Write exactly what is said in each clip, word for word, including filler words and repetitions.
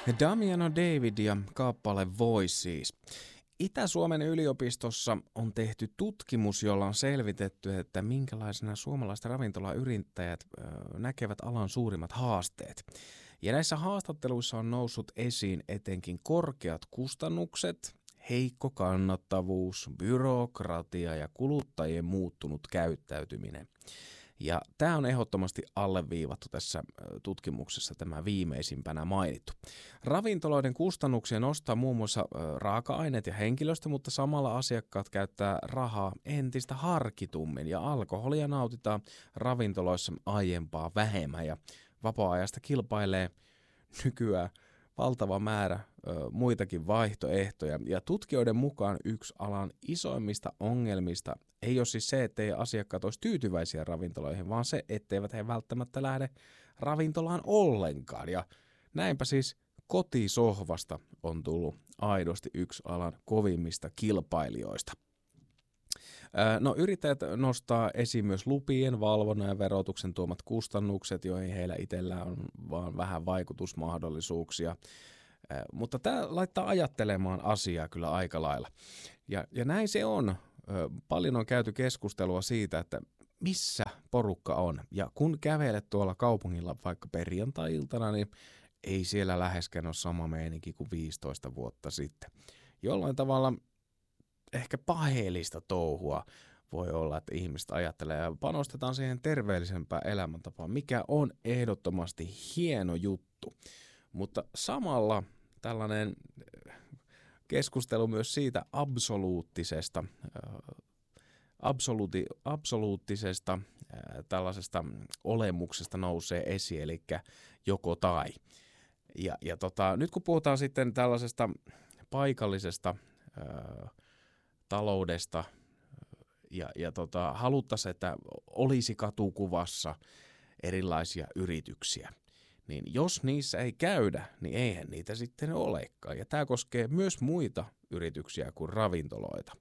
Damiano David ja kappale Voice siis. Itä-Suomen yliopistossa on tehty tutkimus, jolla on selvitetty, että minkälaisena suomalaiset ravintolayrittäjät ö, näkevät alan suurimmat haasteet. Ja näissä haastatteluissa on noussut esiin etenkin korkeat kustannukset, heikko kannattavuus, byrokratia ja kuluttajien muuttunut käyttäytyminen. Ja tämä on ehdottomasti alleviivattu tässä tutkimuksessa, tämä viimeisimpänä mainittu. Ravintoloiden kustannuksia nostaa muun muassa raaka-aineet ja henkilöstö, mutta samalla asiakkaat käyttää rahaa entistä harkitummin ja alkoholia nautitaan ravintoloissa aiempaa vähemmän ja vapaa-ajasta kilpailee nykyään valtava määrä ö, muitakin vaihtoehtoja. Ja tutkijoiden mukaan yksi alan isoimmista ongelmista ei ole siis se, ettei asiakkaat olisi tyytyväisiä ravintoloihin, vaan se, etteivät he välttämättä lähde ravintolaan ollenkaan. Ja näinpä siis kotisohvasta on tullut aidosti yksi alan kovimmista kilpailijoista. No yrittäjät nostaa esiin myös lupien, valvonnan ja verotuksen tuomat kustannukset, joihin heillä itsellään on vaan vähän vaikutusmahdollisuuksia. Mutta tämä laittaa ajattelemaan asiaa kyllä aika lailla. Ja, ja näin se on. Paljon on käyty keskustelua siitä, että missä porukka on. Ja kun kävelet tuolla kaupungilla vaikka perjantai-iltana, niin ei siellä läheskään ole sama meininki kuin viisitoista vuotta sitten. Jollain tavalla ehkä paheellista touhua voi olla, että ihmiset ajattelee ja panostetaan siihen terveellisempään elämäntapaan, mikä on ehdottomasti hieno juttu. Mutta samalla tällainen keskustelu myös siitä absoluuttisesta, absoluuti, absoluuttisesta tällaisesta olemuksesta nousee esiin, eli joko tai. Ja, ja tota, nyt kun puhutaan sitten tällaisesta paikallisesta ää, taloudesta ja, ja tota, haluttaisiin, että olisi katukuvassa erilaisia yrityksiä, niin jos niissä ei käydä, niin eihän niitä sitten olekaan. Ja tämä koskee myös muita yrityksiä kuin ravintoloita.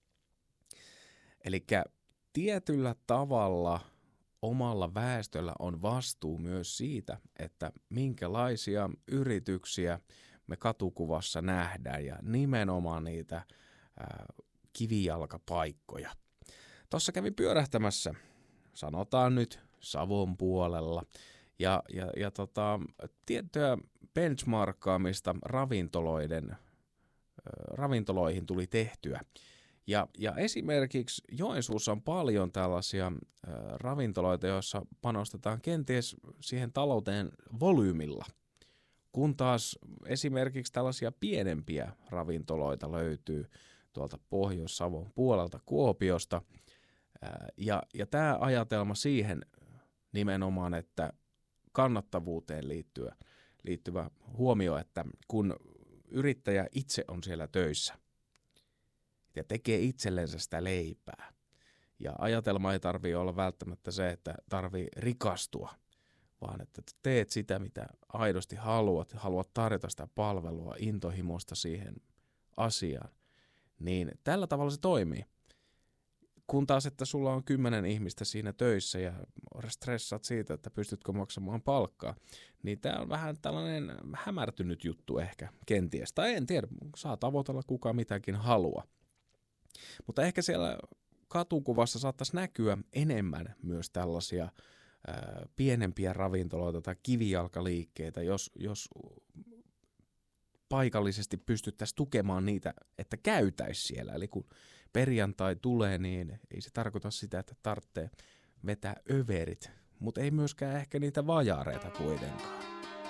Eli tietyllä tavalla omalla väestöllä on vastuu myös siitä, että minkälaisia yrityksiä me katukuvassa nähdään ja nimenomaan niitä ää, kivijalkapaikkoja. Tuossa kävi pyörähtämässä, sanotaan nyt Savon puolella, ja, ja, ja tota, tiettyä benchmarkkaamista ravintoloiden, äh, ravintoloihin tuli tehtyä. Ja, ja esimerkiksi Joensuussa on paljon tällaisia äh, ravintoloita, joissa panostetaan kenties siihen talouteen volyymilla, kun taas esimerkiksi tällaisia pienempiä ravintoloita löytyy tuolta Pohjois-Savon puolelta Kuopiosta. Ja, ja tämä ajatelma siihen nimenomaan, että kannattavuuteen liittyvä, liittyvä huomio, että kun yrittäjä itse on siellä töissä ja tekee itsellensä sitä leipää, ja ajatelma ei tarvitse olla välttämättä se, että tarvii rikastua, vaan että teet sitä, mitä aidosti haluat, haluat tarjota sitä palvelua, intohimosta siihen asiaan, niin tällä tavalla se toimii. Kun taas, että sulla on kymmenen ihmistä siinä töissä ja stressaat siitä, että pystytkö maksamaan palkkaa, niin tämä on vähän tällainen hämärtynyt juttu ehkä kenties. Tai en tiedä, saa tavoitella kuka mitäkin haluaa. Mutta ehkä siellä katukuvassa saattaisi näkyä enemmän myös tällaisia ää, pienempiä ravintoloita tai kivijalkaliikkeitä, jos, jos paikallisesti pystyttäisiin tukemaan niitä, että käytäisi siellä. Eli kun perjantai tulee, niin ei se tarkoita sitä, että tarvitsee vetää överit, mutta ei myöskään ehkä niitä vajaareita kuitenkaan.